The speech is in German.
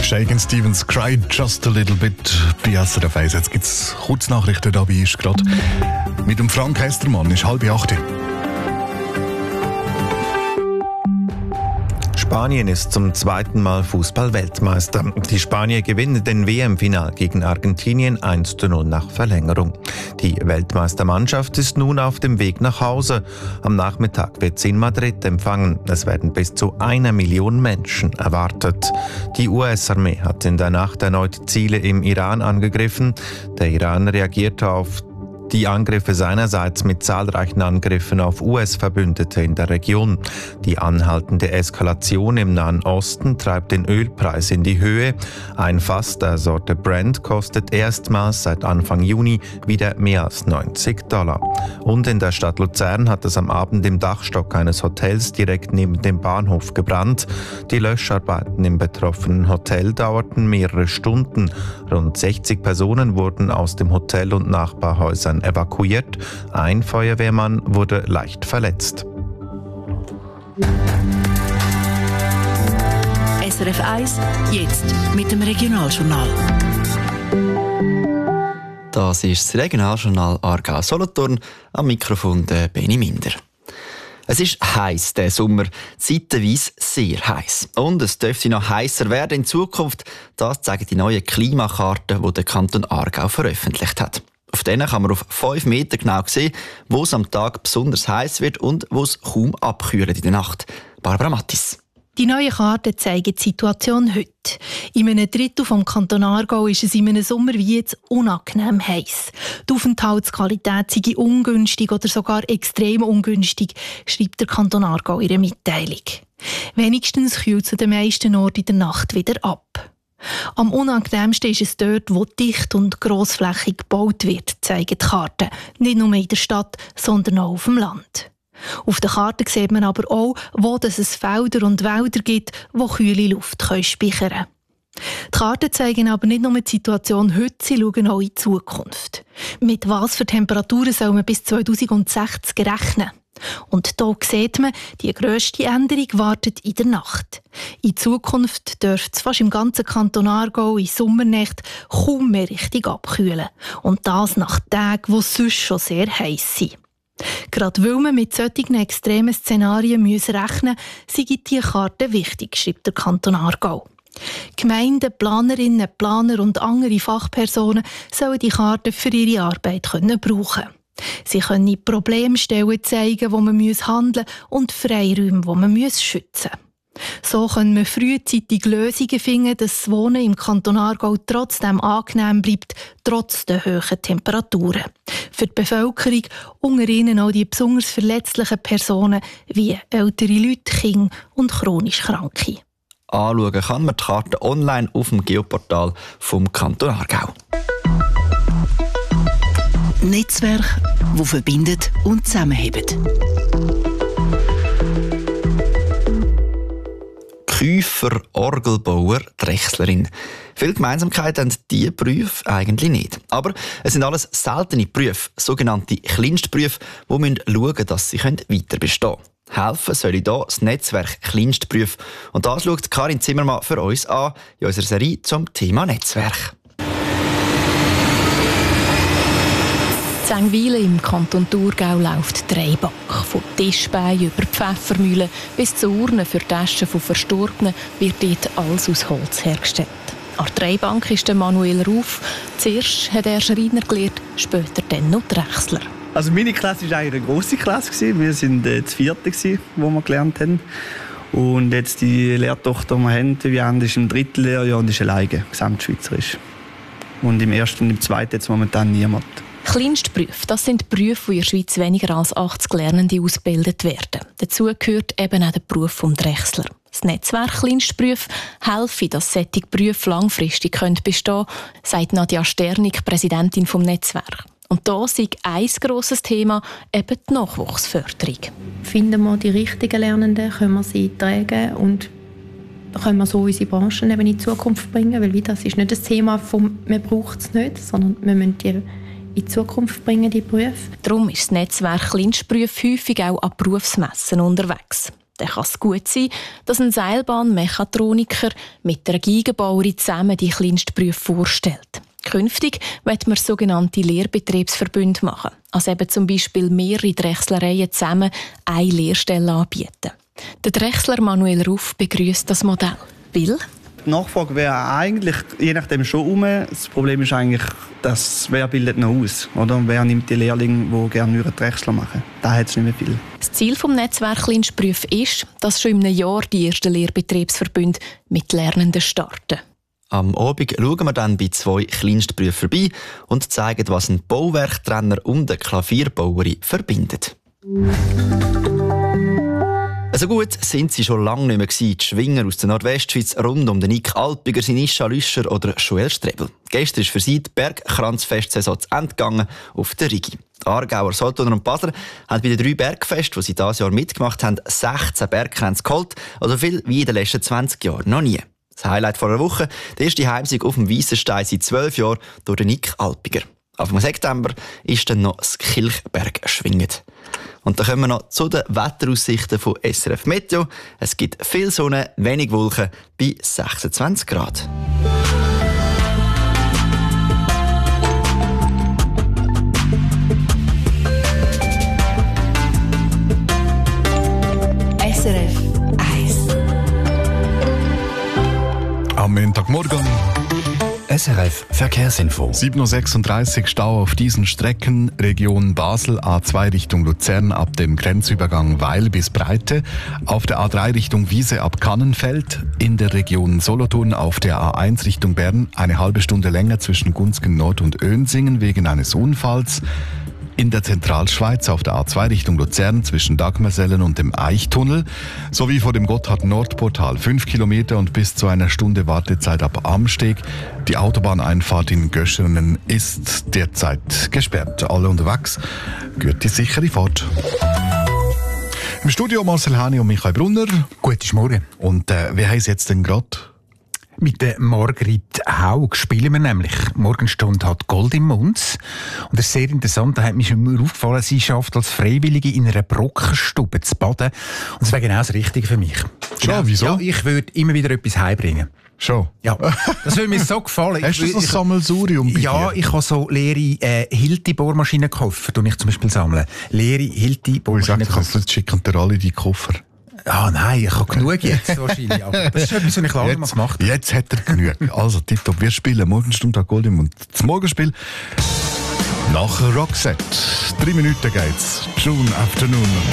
Shakin' Stevens, Cry Just a Little Bit bei SRF 1. Jetzt gibt es Kurznachrichten, dabei ist gerade mit dem Frank Hestermann, ist 7:30. Spanien ist zum zweiten Mal Fußball-Weltmeister. Die Spanier gewinnen den WM-Final gegen Argentinien 1:0 nach Verlängerung. Die Weltmeistermannschaft ist nun auf dem Weg nach Hause. Am Nachmittag wird sie in Madrid empfangen. Es werden bis zu 1 Million Menschen erwartet. Die US-Armee hat in der Nacht erneut Ziele im Iran angegriffen. Der Iran reagierte auf die Angriffe seinerseits mit zahlreichen Angriffen auf US-Verbündete in der Region. Die anhaltende Eskalation im Nahen Osten treibt den Ölpreis in die Höhe. Ein Fass der Sorte Brent kostet erstmals seit Anfang Juni wieder mehr als $90. Und in der Stadt Luzern hat es am Abend im Dachstock eines Hotels direkt neben dem Bahnhof gebrannt. Die Löscharbeiten im betroffenen Hotel dauerten mehrere Stunden. Rund 60 Personen wurden aus dem Hotel und Nachbarhäusern evakuiert. Ein Feuerwehrmann wurde leicht verletzt. SRF 1, jetzt mit dem Regionaljournal. Das ist das Regionaljournal Aargau-Solothurn, am Mikrofon der Benny Minder. Es ist heiß der Sommer, zeitweise sehr heiß. Und es dürfte noch heißer werden in Zukunft. Das zeigen die neuen Klimakarten, die der Kanton Aargau veröffentlicht hat. Auf denen kann man auf 5 Meter genau sehen, wo es am Tag besonders heiß wird und wo es kaum abkühlt in der Nacht. Barbara Mattis. Die neuen Karten zeigen die Situation heute. In einem Drittel vom Kanton Aargau ist es in einem Sommer wie jetzt unangenehm heiß. Die Aufenthaltsqualität sei ungünstig oder sogar extrem ungünstig, schreibt der Kanton Aargau in einer Mitteilung. Wenigstens kühlt es an den meisten Orten in der Nacht wieder ab. Am unangenehmsten ist es dort, wo dicht und grossflächig gebaut wird, zeigen die Karten. Nicht nur in der Stadt, sondern auch auf dem Land. Auf der Karte sieht man aber auch, wo es Felder und Wälder gibt, die kühle Luft speichern können. Die Karten zeigen aber nicht nur die Situation heute, sie schauen auch in die Zukunft. Mit was für Temperaturen soll man bis 2060 rechnen? Und hier sieht man, die grösste Änderung wartet in der Nacht. In Zukunft dürfte es fast im ganzen Kanton Aargau in Sommernächten kaum mehr richtig abkühlen. Und das nach Tagen, die sonst schon sehr heiß sind. Gerade weil man mit solchen extremen Szenarien rechnen muss, sind diese Karten wichtig, schreibt der Kanton Aargau. Gemeinden, Planerinnen, Planer und andere Fachpersonen sollen die Karten für ihre Arbeit brauchen können. Sie können Problemstellen zeigen, wo man handeln muss, und Freiräume, die man schützen muss. So können wir frühzeitig Lösungen finden, dass das Wohnen im Kanton Aargau trotzdem angenehm bleibt, trotz der hohen Temperaturen. Für die Bevölkerung, unter ihnen auch die besonders verletzlichen Personen wie ältere Leute, Kinder und chronisch Kranke. Anschauen kann man die Karte online auf dem Geoportal vom Kanton Aargau. Netzwerk, das verbindet und zusammenhält. Käufer, Orgelbauer, Drechslerin. Viele Gemeinsamkeiten haben diese Berufe eigentlich nicht. Aber es sind alles seltene Berufe, sogenannte Kleinstberufe, die schauen müssen, dass sie weiter bestehen können. Helfen soll hier das Netzwerk Kleinstberufe. Und das schaut Karin Zimmermann für uns an in unserer Serie zum Thema Netzwerk. In Zengwilen im Kanton Thurgau läuft die Drehbank. Von Tischbeinen über Pfeffermühlen bis zu Urnen für Taschen von Verstorbenen wird dort alles aus Holz hergestellt. An der Drehbank ist der Manuel Ruf. Zuerst hat er Schreiner gelernt, später dann noch Drechsler. Also meine Klasse war eigentlich eine grosse Klasse. Wir waren das 4., wo wir gelernt haben. Und jetzt die Lehrtochter, die wir haben, Viviane, ist im 3. Lehrjahr und ist alleine, gesamtschweizerisch. Und im 1. und im 2. jetzt momentan niemand. Kleinstberufe, das sind Berufe, die in der Schweiz weniger als 80 Lernende ausgebildet werden. Dazu gehört eben auch der Beruf des Drechsler. Das Netzwerk Kleinstberufe helfe, dass solche Berufe langfristig bestehen können, sagt Nadja Sternig, Präsidentin des Netzwerks. Und da ist ein grosses Thema eben die Nachwuchsförderung. Finden wir die richtigen Lernenden, können wir sie tragen und können wir so unsere Branchen eben in die Zukunft bringen, weil das ist nicht das Thema von «man braucht es nicht», sondern wir müssen die in die Zukunft bringen, die Berufe. Darum ist das Netzwerk Kleinstberufe häufig auch an Berufsmessen unterwegs. dann kann es gut sein, dass ein Seilbahnmechatroniker mit einer Gigenbauerin zusammen die Kleinstberufe vorstellt. Künftig wird man sogenannte Lehrbetriebsverbünde machen, also eben zum Beispiel mehrere Drechslereien zusammen eine Lehrstelle anbieten. Der Drechsler Manuel Ruff begrüßt das Modell, weil die Nachfrage wäre eigentlich je nachdem schon um. Das Problem ist eigentlich, dass wer bildet noch aus, oder? Wer nimmt die Lehrlinge, die gerne einen Drechsler machen? Da hat es nicht mehr viel. Das Ziel des Netzwerks Kleinstberufe ist, dass schon in einem Jahr die ersten Lehrbetriebsverbünde mit Lernenden starten. Am Abend schauen wir dann bei 2 Kleinstberufen vorbei und zeigen, was ein Bauwerktrenner und eine Klavierbauerin verbindet. Also gut sind sie schon lange nicht mehr gewesen, die Schwinger aus der Nordwestschweiz rund um den Nick Alpiger, Sinischa Lüscher oder Joel Strebel. Gestern ist für sie die Bergkranzfestsaison zu Ende gegangen auf der Rigi. Die Aargauer, Solothurner und Basler haben bei den 3 Bergfesten, die sie dieses Jahr mitgemacht haben, 16 Bergkränze geholt, also viel wie in den letzten 20 Jahren noch nie. Das Highlight vor einer Woche, der erste Heimsieg auf dem Weissenstein seit 12 Jahren durch den Nick Alpiger. Anfang September ist dann noch das Kilchberg-Schwingen. Und dann kommen wir noch zu den Wetteraussichten von SRF Meteo. Es gibt viel Sonne, wenig Wolken bei 26 Grad. SRF 1. Am Montagmorgen. SRF Verkehrsinfo. 7.36 Uhr Stau auf diesen Strecken. Region Basel, A2 Richtung Luzern ab dem Grenzübergang Weil bis Breite. Auf der A3 Richtung Wiese ab Kannenfeld. In der Region Solothurn auf der A1 Richtung Bern eine halbe Stunde länger zwischen Gunzgen Nord und Önsingen wegen eines Unfalls. In der Zentralschweiz auf der A2 Richtung Luzern zwischen Dagmersellen und dem Eichtunnel sowie vor dem Gotthard-Nord-Portal 5 Kilometer und bis zu einer Stunde Wartezeit ab Amsteg. Die Autobahneinfahrt in Göschenen ist derzeit gesperrt. Alle unterwegs, gute sichere Fahrt. Im Studio Marcel Hani und Michael Brunner. Guten Morgen. Und wie heisst jetzt denn gerade? Mit der Margrit Haug spielen wir nämlich. Morgenstunde hat Gold im Mund. Und das ist sehr interessant, da hat mir schon aufgefallen, sie schafft als Freiwillige in einer Brockenstube zu baden. Und das wäre genau das Richtige für mich. Schon, wieso? Ja, ich würde immer wieder etwas heimbringen. Schon? Ja, das würde mir so gefallen. Hast du so ein Sammelsurium bei Ja, dir? ich habe so leere Hilti-Bohrmaschinen gekauft, die ich zum Beispiel sammle. Leere Hilti-Bohrmaschinen gekauft. Jetzt schicken dir alle die Koffer. Ah nein, ich habe genug jetzt wahrscheinlich. Aber das ist etwas, was ich lange mal gemacht habe. Jetzt hat er genug. Also, tipptopp, wir spielen Morgenstunde an Gold und das Morgenspiel nach Roxette. 3 Minuten geht's. June Afternoon.